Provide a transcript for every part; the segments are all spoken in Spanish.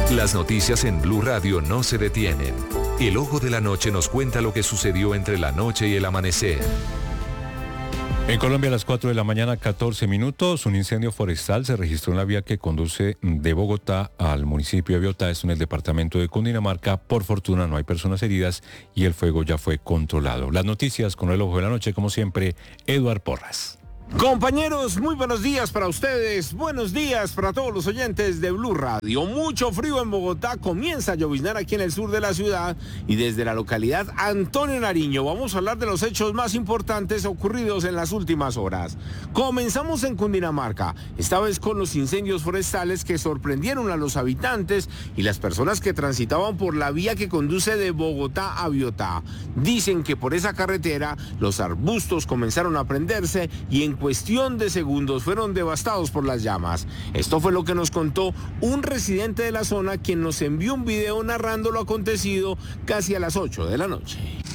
Las noticias en Blue Radio no se detienen. El Ojo de la Noche nos cuenta lo que sucedió entre la noche y el amanecer. En Colombia a las 4 de la mañana, 14 minutos, un incendio forestal se registró en la vía que conduce de Bogotá al municipio de Biotá, esto en el departamento de Cundinamarca. Por fortuna no hay personas heridas y el fuego ya fue controlado. Las noticias con el Ojo de la Noche, como siempre, Eduard Porras. Compañeros, muy buenos días para ustedes, buenos días para todos los oyentes de Blue Radio. Mucho frío en Bogotá, comienza a lloviznar aquí en el sur de la ciudad y desde la localidad Antonio Nariño vamos a hablar de los hechos más importantes ocurridos en las últimas horas. Comenzamos en Cundinamarca, esta vez con los incendios forestales que sorprendieron a los habitantes y las personas que transitaban por la vía que conduce de Bogotá a Biotá. Dicen que por esa carretera los arbustos comenzaron a prenderse y en cuestión de segundos fueron devastados por las llamas. Esto fue lo que nos contó un residente de la zona, quien nos envió un video narrando lo acontecido casi a las 8 de la noche.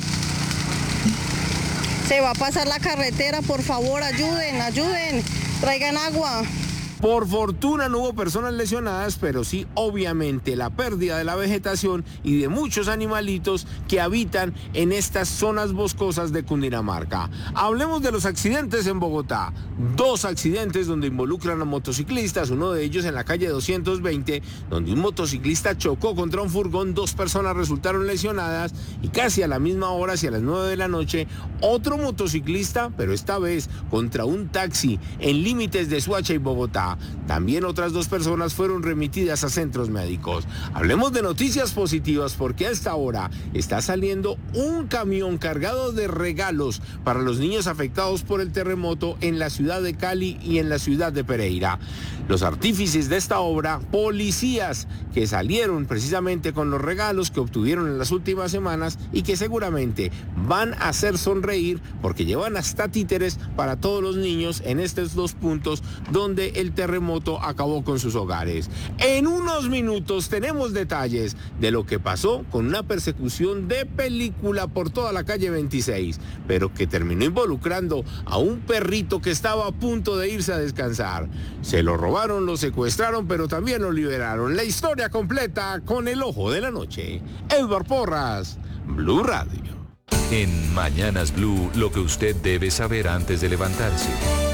Se va a pasar la carretera, por favor, ayuden, traigan agua. Por fortuna no hubo personas lesionadas, pero sí obviamente la pérdida de la vegetación y de muchos animalitos que habitan en estas zonas boscosas de Cundinamarca. Hablemos de los accidentes en Bogotá. 2 accidentes donde involucran a motociclistas, uno de ellos en la calle 220, donde un motociclista chocó contra un furgón, 2 personas resultaron lesionadas y casi a la misma hora, hacia las 9 de la noche, otro motociclista, pero esta vez contra un taxi en límites de Soacha y Bogotá. También otras 2 personas fueron remitidas a centros médicos. Hablemos de noticias positivas porque a esta hora está saliendo un camión cargado de regalos para los niños afectados por el terremoto en la ciudad de Cali y en la ciudad de Pereira. Los artífices de esta obra, policías que salieron precisamente con los regalos que obtuvieron en las últimas semanas y que seguramente van a hacer sonreír porque llevan hasta títeres para todos los niños en estos 2 puntos donde el terremoto acabó con sus hogares. En unos minutos tenemos detalles de lo que pasó con una persecución de película por toda la calle 26, pero que terminó involucrando a un perrito que estaba a punto de irse a descansar. Se lo robaron, lo secuestraron, pero también lo liberaron. La historia completa con el Ojo de la Noche. Eduard Porras, Blue Radio. En Mañanas Blue, lo que usted debe saber antes de levantarse.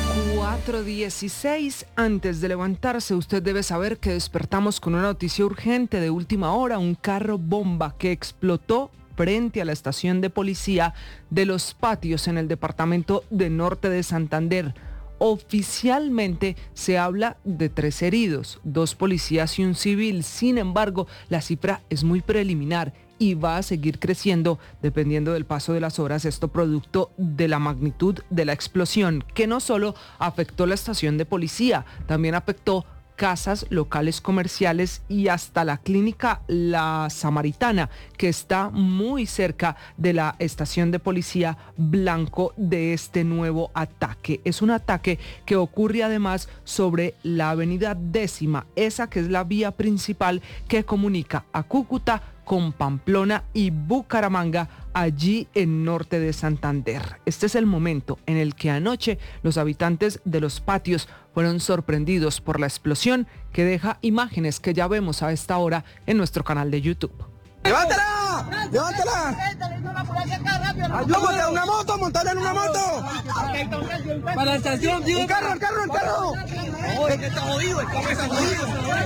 4:16, antes de levantarse, usted debe saber que despertamos con una noticia urgente de última hora, un carro bomba que explotó frente a la estación de policía de Los Patios en el departamento de Norte de Santander. Oficialmente se habla de 3 heridos, 2 policías y un civil. Sin embargo, la cifra es muy preliminar y va a seguir creciendo dependiendo del paso de las horas, esto producto de la magnitud de la explosión, que no solo afectó la estación de policía, también afectó casas, locales comerciales y hasta la clínica La Samaritana, que está muy cerca de la estación de policía, blanco de este nuevo ataque. Es un ataque que ocurre además sobre la avenida 10ª, esa que es la vía principal que comunica a Cúcuta con Pamplona y Bucaramanga, allí en Norte de Santander. Este es el momento en el que anoche los habitantes de Los Patios fueron sorprendidos por la explosión que deja imágenes que ya vemos a esta hora en nuestro canal de YouTube. ¡Levántala! ¡Levántala! ¡Ayúdame! ¡Una moto! ¡Montarla en una moto! ¡Para la estación! ¡El carro! ¡El carro! ¡El carro! ¡Es que está jodido! ¡Está jodido!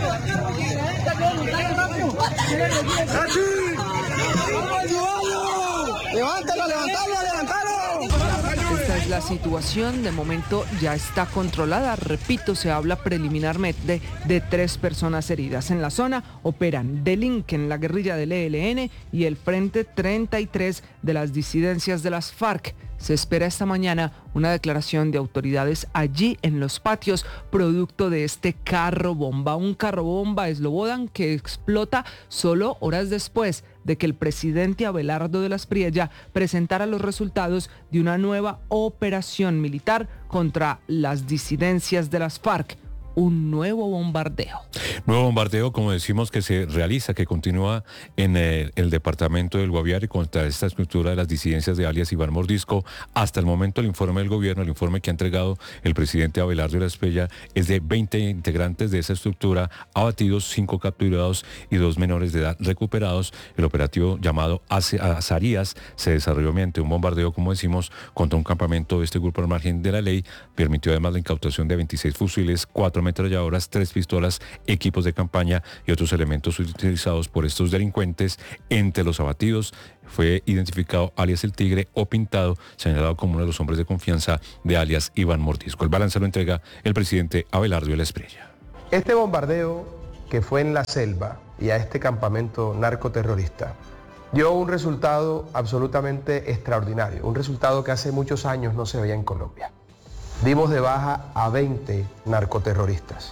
¡Levántalo! ¡Levántalo! ¡Levántalo! Esta es la situación, de momento ya está controlada. Repito, se habla preliminarmente de 3 personas heridas. En la zona operan Delinquen, la guerrilla del ELN y el Frente 33 de las disidencias de las FARC. Se espera esta mañana una declaración de autoridades allí en Los Patios, producto de este carro bomba. Un carro bomba Slobodan que explota solo horas después de que el presidente Abelardo de las Priella presentara los resultados de una nueva operación militar contra las disidencias de las FARC. un nuevo bombardeo. Nuevo bombardeo, como decimos, que se realiza, que continúa en el departamento del Guaviare contra esta estructura de las disidencias de alias Iván Mordisco. Hasta el momento el informe del gobierno, el informe que ha entregado el presidente Abelardo de la Espriella, es de 20 integrantes de esa estructura abatidos, 5 capturados y 2 menores de edad recuperados. El operativo llamado Azarías se desarrolló mediante un bombardeo, como decimos, contra un campamento de este grupo al margen de la ley. Permitió además la incautación de 26 fusiles, 4 ametralladoras, 3 pistolas, equipos de campaña y otros elementos utilizados por estos delincuentes. Entre los abatidos fue identificado alias El Tigre o Pintado, señalado como uno de los hombres de confianza de alias Iván Mordisco. El balance lo entrega el presidente Abelardo de la Espriella. Este bombardeo que fue en la selva y a este campamento narcoterrorista dio un resultado absolutamente extraordinario, un resultado que hace muchos años no se veía en Colombia. Dimos de baja a 20 narcoterroristas,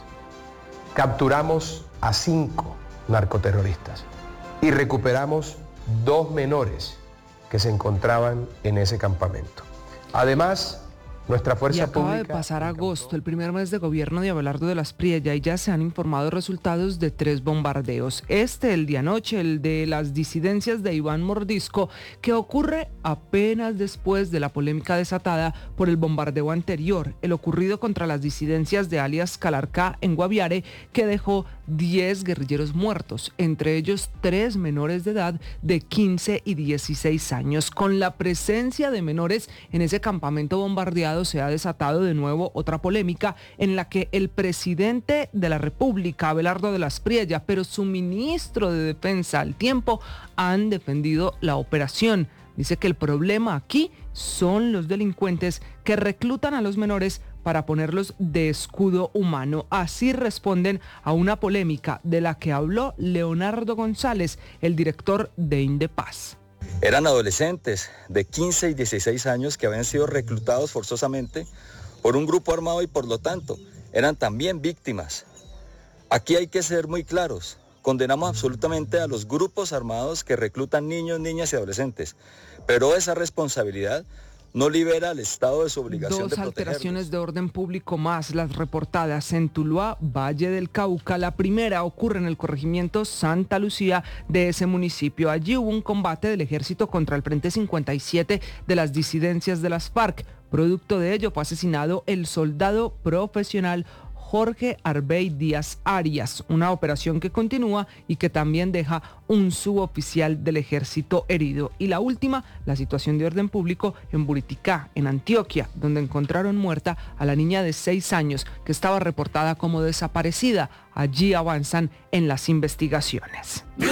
capturamos a 5 narcoterroristas y recuperamos 2 menores que se encontraban en ese campamento. Además, nuestra fuerza pública... Acaba de pasar agosto, el primer mes de gobierno de Abelardo de la Espriella, y ya se han informado resultados de 3 bombardeos. El de anoche, el de las disidencias de Iván Mordisco, que ocurre apenas después de la polémica desatada por el bombardeo anterior, el ocurrido contra las disidencias de alias Calarcá en Guaviare, que dejó 10 guerrilleros muertos, entre ellos 3 menores de edad de 15 y 16 años. Con la presencia de menores en ese campamento bombardeado, se ha desatado de nuevo otra polémica en la que el presidente de la República, Abelardo de la Espriella, pero su ministro de Defensa al tiempo, han defendido la operación. Dice que el problema aquí son los delincuentes que reclutan a los menores para ponerlos de escudo humano. Así responden a una polémica de la que habló Leonardo González, el director de Indepaz. Eran adolescentes de 15 y 16 años que habían sido reclutados forzosamente por un grupo armado y por lo tanto eran también víctimas. Aquí hay que ser muy claros. Condenamos absolutamente a los grupos armados que reclutan niños, niñas y adolescentes, pero esa responsabilidad no libera al Estado de su obligación de protegerlos. 2 alteraciones de orden público más, las reportadas en Tuluá, Valle del Cauca. La primera ocurre en el corregimiento Santa Lucía de ese municipio. Allí hubo un combate del ejército contra el Frente 57 de las disidencias de las FARC. Producto de ello fue asesinado el soldado profesional Jorge Arbey Díaz Arias, una operación que continúa y que también deja un suboficial del ejército herido. Y la última, la situación de orden público en Buriticá, en Antioquia, donde encontraron muerta a la niña de 6 años que estaba reportada como desaparecida. Allí avanzan en las investigaciones. Blue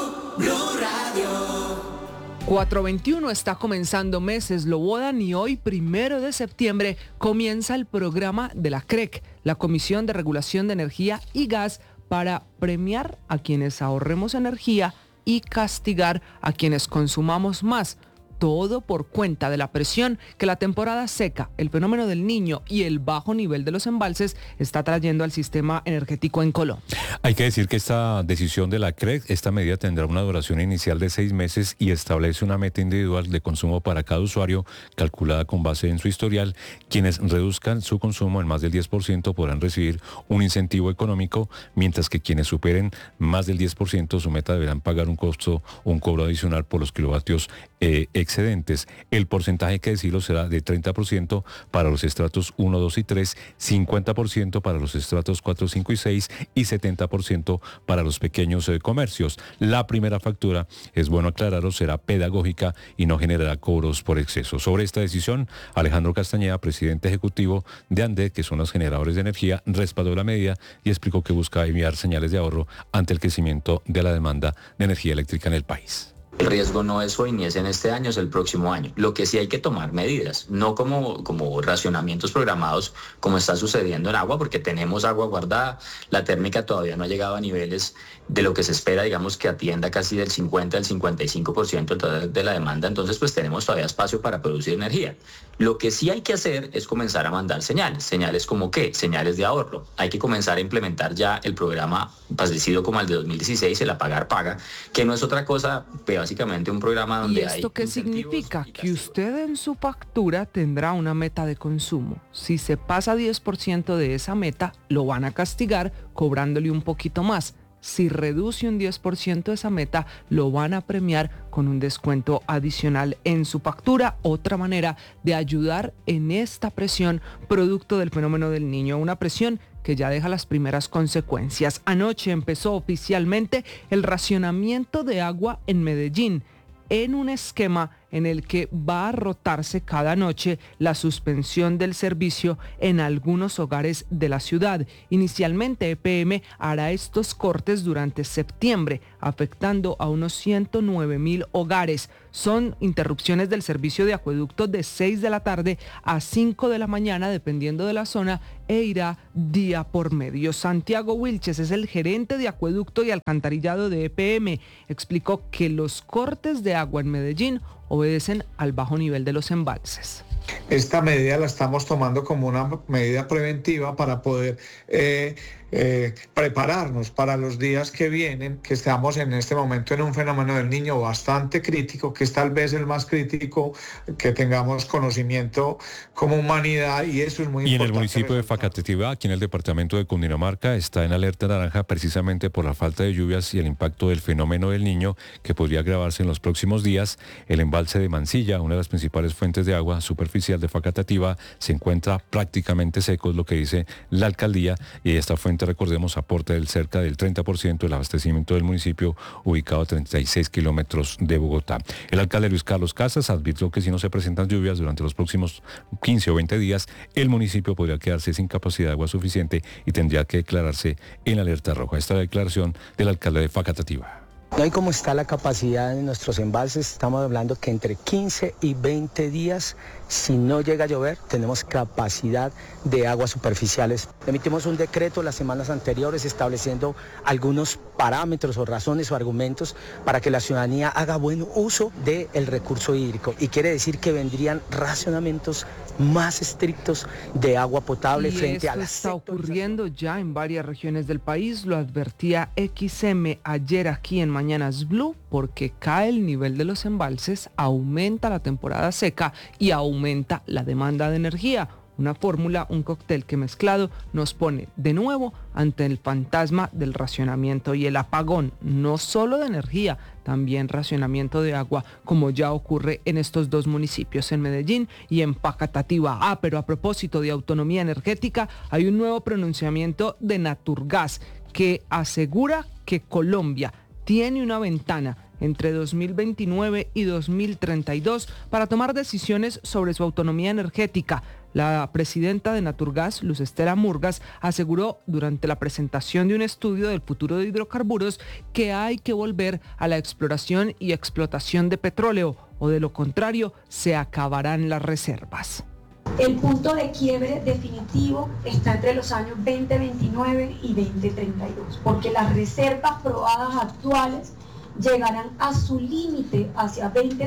Radio. 4:21 está comenzando Meses lo bodan y hoy, 1 de septiembre, comienza el programa de la CREC, la Comisión de Regulación de Energía y Gas, para premiar a quienes ahorremos energía y castigar a quienes consumamos más. Todo por cuenta de la presión que la temporada seca, el fenómeno del Niño y el bajo nivel de los embalses está trayendo al sistema energético en Colombia. Hay que decir que esta decisión de la CREC, esta medida tendrá una duración inicial de 6 meses y establece una meta individual de consumo para cada usuario, calculada con base en su historial. Quienes reduzcan su consumo en más del 10% podrán recibir un incentivo económico, mientras que quienes superen más del 10% su meta deberán pagar un cobro adicional por los kilovatios excedentes. El porcentaje, que decirlo, será de 30% para los estratos 1, 2 y 3, 50% para los estratos 4, 5 y 6 y 70% para los pequeños comercios. La primera factura, es bueno aclararlo, será pedagógica y no generará cobros por exceso. Sobre esta decisión, Alejandro Castañeda, presidente ejecutivo de ANDE, que son los generadores de energía, respaldó la medida y explicó que busca enviar señales de ahorro ante el crecimiento de la demanda de energía eléctrica en el país. El riesgo no es hoy ni es en este año, es el próximo año. Lo que sí hay que tomar medidas, no como racionamientos programados como está sucediendo en agua, porque tenemos agua guardada, la térmica todavía no ha llegado a niveles de lo que se espera, digamos que atienda casi del 50 al 55% de la demanda, entonces pues tenemos todavía espacio para producir energía. Lo que sí hay que hacer es comenzar a mandar señales como ¿qué? Señales de ahorro. Hay que comenzar a implementar ya el programa parecido como el de 2016, el Apagar Paga, que no es otra cosa, básicamente un programa ¿Y donde hay... esto qué significa? Que usted en su factura tendrá una meta de consumo. Si se pasa 10% de esa meta, lo van a castigar cobrándole un poquito más. Si reduce un 10% esa meta, lo van a premiar con un descuento adicional en su factura. Otra manera de ayudar en esta presión producto del fenómeno del Niño, una presión que ya deja las primeras consecuencias. Anoche empezó oficialmente el racionamiento de agua en Medellín, en un esquema en el que va a rotarse cada noche la suspensión del servicio en algunos hogares de la ciudad. Inicialmente EPM hará estos cortes durante septiembre, afectando a unos 109.000 hogares. Son interrupciones del servicio de acueducto de 6 de la tarde a 5 de la mañana, dependiendo de la zona, e irá día por medio. Santiago Wilches es el gerente de acueducto y alcantarillado de EPM. Explicó que los cortes de agua en Medellín obedecen al bajo nivel de los embalses. Esta medida la estamos tomando como una medida preventiva para poder prepararnos para los días que vienen, que estamos en este momento en un fenómeno del Niño bastante crítico, que es tal vez el más crítico que tengamos conocimiento como humanidad, y eso es muy importante. Y en el municipio de Facatativá, aquí en el departamento de Cundinamarca, está en alerta naranja precisamente por la falta de lluvias y el impacto del fenómeno del Niño, que podría agravarse en los próximos días. El embalse de Mansilla, una de las principales fuentes de agua superficial de Facatativá, se encuentra prácticamente seco, es lo que dice la alcaldía, y esta fuente, recordemos, aporta cerca del 30% del abastecimiento del municipio, ubicado a 36 kilómetros de Bogotá. El alcalde Luis Carlos Casas advirtió que si no se presentan lluvias durante los próximos 15 o 20 días, el municipio podría quedarse sin capacidad de agua suficiente y tendría que declararse en alerta roja. Esta es la declaración del alcalde de Facatativá. No hay cómo está la capacidad de nuestros embalses. Estamos hablando que entre 15 y 20 días, si no llega a llover, tenemos capacidad de aguas superficiales. Emitimos un decreto las semanas anteriores estableciendo algunos parámetros o razones o argumentos para que la ciudadanía haga buen uso del recurso hídrico. Y quiere decir que vendrían racionamientos más estrictos de agua potable frente a la... Esto está ocurriendo ya en varias regiones del país, lo advertía XM ayer aquí en Mañanas Blue, porque cae el nivel de los embalses, aumenta la temporada seca y aumenta la demanda de energía. Una fórmula, un cóctel que mezclado nos pone de nuevo ante el fantasma del racionamiento y el apagón, no solo de energía, también racionamiento de agua, como ya ocurre en estos dos municipios, en Medellín y en Facatativá. Pero a propósito de autonomía energética, hay un nuevo pronunciamiento de Naturgas que asegura que Colombia tiene una ventana entre 2029 y 2032 para tomar decisiones sobre su autonomía energética. La presidenta de Naturgas, Luz Estela Murgas, aseguró durante la presentación de un estudio del futuro de hidrocarburos que hay que volver a la exploración y explotación de petróleo, o de lo contrario se acabarán las reservas. El punto de quiebre definitivo está entre los años 2029 y 2032, porque las reservas probadas actuales llegarán a su límite hacia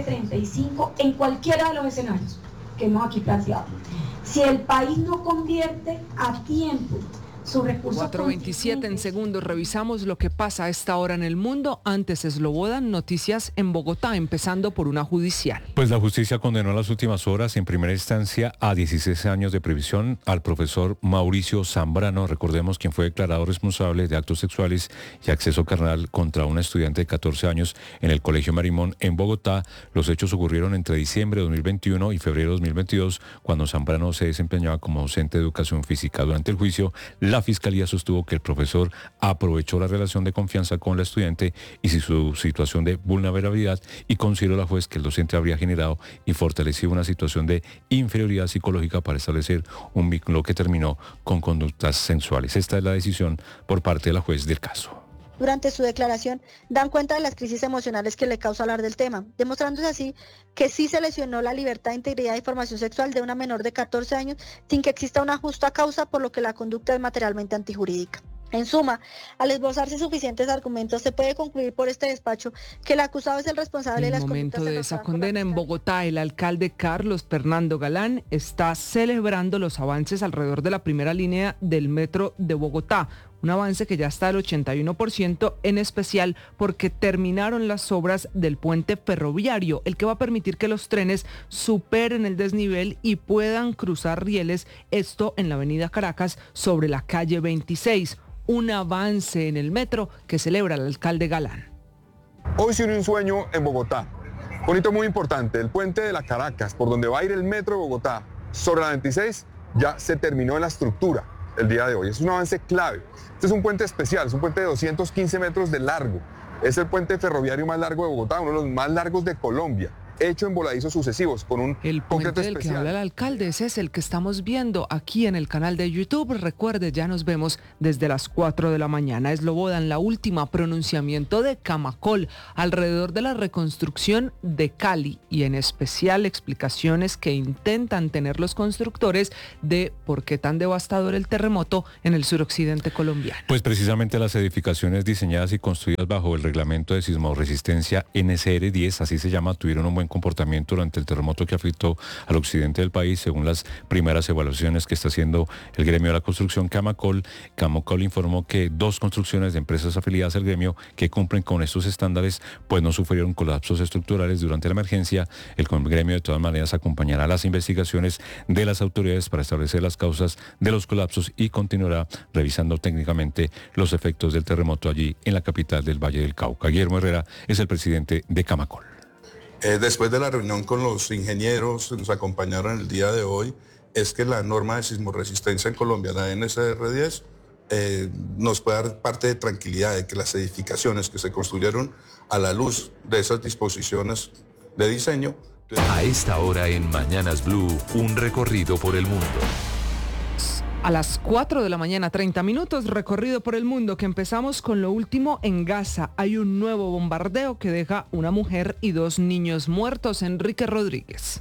2035 en cualquiera de los escenarios que hemos aquí planteado. Si el país no convierte a tiempo sus recursos... 4:27 en segundos, revisamos lo que pasa a esta hora en el mundo. Antes Eslobodan, noticias en Bogotá, empezando por una judicial. Pues la justicia condenó en las últimas horas en primera instancia a 16 años de prisión al profesor Mauricio Zambrano, recordemos, quien fue declarado responsable de actos sexuales y acceso carnal contra una estudiante de 14 años en el Colegio Marimón en Bogotá. Los hechos ocurrieron entre diciembre de 2021 y febrero de 2022, cuando Zambrano se desempeñaba como docente de educación física. Durante el juicio, la Fiscalía sostuvo que el profesor aprovechó la relación de confianza con la estudiante y su situación de vulnerabilidad, y consideró la juez que el docente habría generado y fortalecido una situación de inferioridad psicológica para establecer un vínculo que terminó con conductas sensuales. Esta es la decisión por parte de la juez del caso. Durante su declaración dan cuenta de las crisis emocionales que le causa hablar del tema, demostrándose así que sí se lesionó la libertad, integridad y formación sexual de una menor de 14 años sin que exista una justa causa, por lo que la conducta es materialmente antijurídica. En suma, al esbozarse suficientes argumentos, se puede concluir por este despacho que el acusado es el responsable de las conductas. En el momento de esa condena en Bogotá, el alcalde Carlos Fernando Galán está celebrando los avances alrededor de la primera línea del metro de Bogotá, un avance que ya está al 81%, en especial porque terminaron las obras del puente ferroviario, el que va a permitir que los trenes superen el desnivel y puedan cruzar rieles, esto en la avenida Caracas sobre la calle 26, un avance en el metro que celebra el alcalde Galán. Hoy se unió un sueño en Bogotá, un hito muy importante, el puente de la Caracas, por donde va a ir el metro de Bogotá, sobre la 26, ya se terminó en la estructura el día de hoy. Es un avance clave. Este es un puente especial, es un puente de 215 metros de largo. Es el puente ferroviario más largo de Bogotá, uno de los más largos de Colombia, hecho en voladizos sucesivos con un el puente del que habla el alcalde, ese es el que estamos viendo aquí en el canal de YouTube. Recuerde, ya nos vemos desde las 4 de la mañana. Eslobodan, la última, pronunciamiento de Camacol alrededor de la reconstrucción de Cali y en especial explicaciones que intentan tener los constructores de por qué tan devastador el terremoto en el suroccidente colombiano. Pues precisamente las edificaciones diseñadas y construidas bajo el reglamento de sismoresistencia NSR10, así se llama, tuvieron un buen comportamiento durante el terremoto que afectó al occidente del país, según las primeras evaluaciones que está haciendo el gremio de la construcción Camacol. Camacol informó que 2 construcciones de empresas afiliadas al gremio que cumplen con estos estándares pues no sufrieron colapsos estructurales durante la emergencia. El gremio de todas maneras acompañará las investigaciones de las autoridades para establecer las causas de los colapsos y continuará revisando técnicamente los efectos del terremoto allí en la capital del Valle del Cauca. Guillermo Herrera es el presidente de Camacol. Después de la reunión con los ingenieros que nos acompañaron el día de hoy, es que la norma de sismoresistencia en Colombia, la NSR10, nos puede dar parte de tranquilidad de que las edificaciones que se construyeron a la luz de esas disposiciones de diseño. A esta hora en Mañanas Blue, un recorrido por el mundo. A las 4 de la mañana, 30 minutos, recorrido por el mundo, que empezamos con lo último en Gaza. Hay un nuevo bombardeo que deja una mujer y 2 niños muertos. Enrique Rodríguez.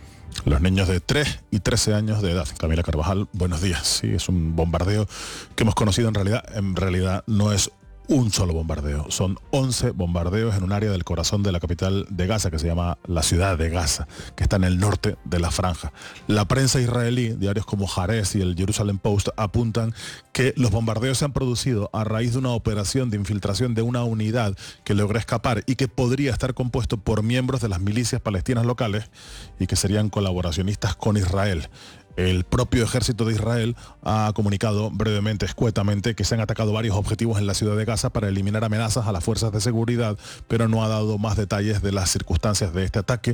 Los niños de 3 y 13 años de edad. Camila Carvajal, buenos días. Sí, es un bombardeo que hemos conocido en realidad no es un solo bombardeo. Son 11 bombardeos en un área del corazón de la capital de Gaza, que se llama la ciudad de Gaza, que está en el norte de la franja. La prensa israelí, diarios como Haaretz y el Jerusalem Post, apuntan que los bombardeos se han producido a raíz de una operación de infiltración de una unidad que logró escapar y que podría estar compuesto por miembros de las milicias palestinas locales y que serían colaboracionistas con Israel. El propio ejército de Israel ha comunicado brevemente, escuetamente, que se han atacado varios objetivos en la ciudad de Gaza para eliminar amenazas a las fuerzas de seguridad, pero no ha dado más detalles de las circunstancias de este ataque.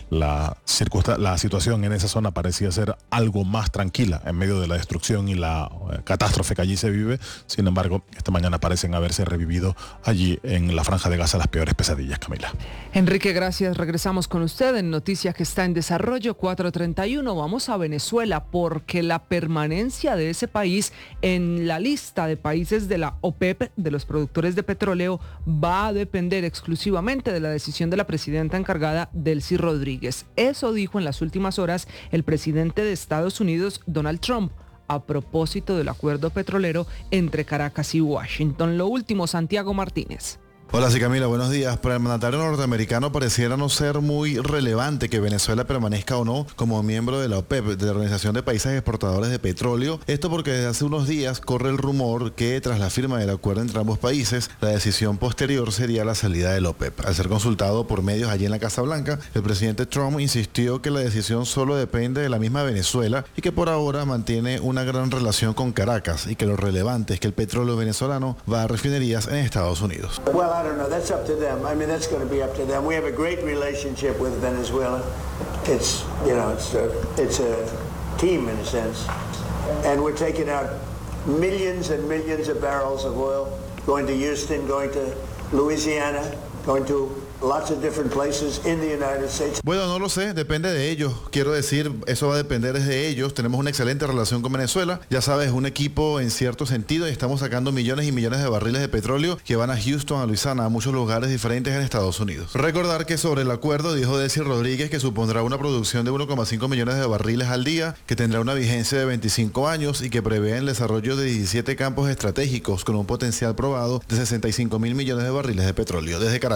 La situación en esa zona parecía ser algo más tranquila en medio de la destrucción y la catástrofe que allí se vive. Sin embargo, esta mañana parecen haberse revivido allí en la franja de Gaza las peores pesadillas, Camila. Enrique, gracias. Regresamos con usted en Noticias que está en desarrollo, 4:31. Vamos a Venezuela porque la permanencia de ese país en la lista de países de la OPEP, de los productores de petróleo, va a depender exclusivamente de la decisión de la presidenta encargada, Delcy Rodríguez. Eso dijo en las últimas horas el presidente de Estados Unidos, Donald Trump, a propósito del acuerdo petrolero entre Caracas y Washington. Lo último, Santiago Martínez. Hola, sí, Camila, buenos días. Para el mandatario norteamericano pareciera no ser muy relevante que Venezuela permanezca o no como miembro de la OPEP, de la Organización de Países Exportadores de Petróleo. Esto porque desde hace unos días corre el rumor que tras la firma del acuerdo entre ambos países, la decisión posterior sería la salida de la OPEP. Al ser consultado por medios allí en la Casa Blanca, el presidente Trump insistió que la decisión solo depende de la misma Venezuela y que por ahora mantiene una gran relación con Caracas y que lo relevante es que el petróleo venezolano va a refinerías en Estados Unidos. I don't know. That's up to them. I mean, that's going to be up to them. We have a great relationship with Venezuela. It's, you know, it's a team in a sense. And we're taking out millions and millions of barrels of oil, going to Houston, going to Louisiana, going to lots of different places in the United States. Bueno, no lo sé, depende de ellos. Quiero decir, eso va a depender de ellos. Tenemos una excelente relación con Venezuela. Ya sabes, un equipo en cierto sentido y estamos sacando millones y millones de barriles de petróleo que van a Houston, a Luisiana, a muchos lugares diferentes en Estados Unidos. Recordar que sobre el acuerdo dijo Delcy Rodríguez que supondrá una producción de 1,5 millones de barriles al día, que tendrá una vigencia de 25 años y que prevé el desarrollo de 17 campos estratégicos con un potencial probado de 65.000 millones de barriles de petróleo. Desde Caracas.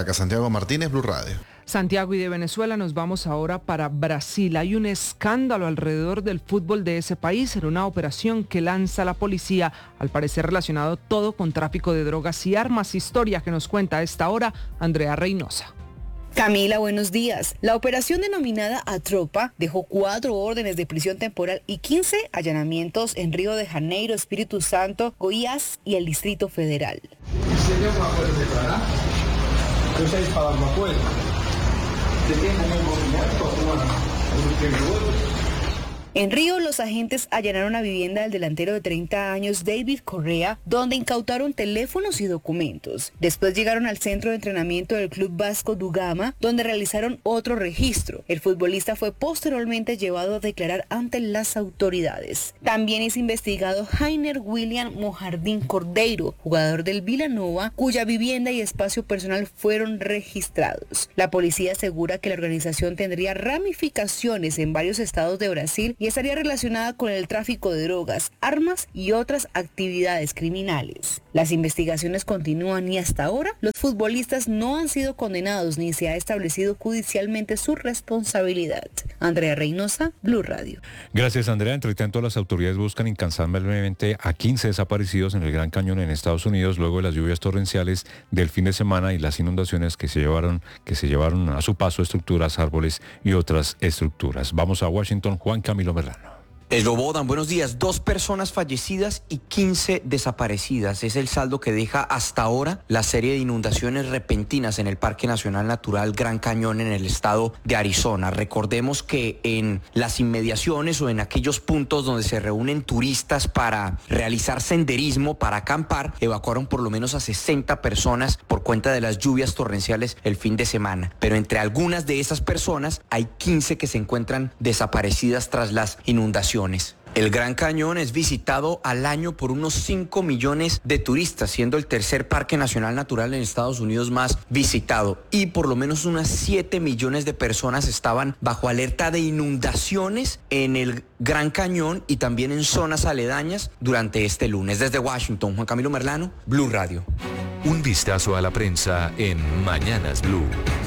Caracas, Santiago Martínez, Blue Radio. Santiago, y de Venezuela nos vamos ahora para Brasil. Hay un escándalo alrededor del fútbol de ese país en una operación que lanza la policía, al parecer relacionado todo con tráfico de drogas y armas. Historia que nos cuenta a esta hora Andrea Reynosa. Camila, buenos días. La operación denominada Atropa dejó 4 órdenes de prisión temporal y 15 allanamientos en Río de Janeiro, Espíritu Santo, Goiás y el Distrito Federal. En Río, los agentes allanaron la vivienda del delantero de 30 años David Correa, donde incautaron teléfonos y documentos. Después llegaron al centro de entrenamiento del Club Vasco da Gama, donde realizaron otro registro. El futbolista fue posteriormente llevado a declarar ante las autoridades. También es investigado Jainer William Mojardín Cordeiro, jugador del Vila Nova, cuya vivienda y espacio personal fueron registrados. La policía asegura que la organización tendría ramificaciones en varios estados de Brasil y estaría relacionada con el tráfico de drogas, armas y otras actividades criminales. Las investigaciones continúan y hasta ahora los futbolistas no han sido condenados ni se ha establecido judicialmente su responsabilidad. Andrea Reynosa, Blue Radio. Gracias, Andrea. Entre tanto, las autoridades buscan incansablemente a 15 desaparecidos en el Gran Cañón en Estados Unidos luego de las lluvias torrenciales del fin de semana y las inundaciones que se llevaron a su paso estructuras, árboles y otras estructuras. Vamos a Washington, Juan Camilo Merlano. Eslobodan, buenos días. 2 personas fallecidas y 15 desaparecidas. Es el saldo que deja hasta ahora la serie de inundaciones repentinas en el Parque Nacional Natural Gran Cañón en el estado de Arizona. Recordemos que en las inmediaciones o en aquellos puntos donde se reúnen turistas para realizar senderismo, para acampar, evacuaron por lo menos a 60 personas por cuenta de las lluvias torrenciales el fin de semana. Pero entre algunas de esas personas hay 15 que se encuentran desaparecidas tras las inundaciones. El Gran Cañón es visitado al año por unos 5 millones de turistas, siendo el tercer parque nacional natural en Estados Unidos más visitado. Y por lo menos unas 7 millones de personas estaban bajo alerta de inundaciones en el Gran Cañón y también en zonas aledañas durante este lunes. Desde Washington, Juan Camilo Merlano, Blue Radio. Un vistazo a la prensa en Mañanas Blue.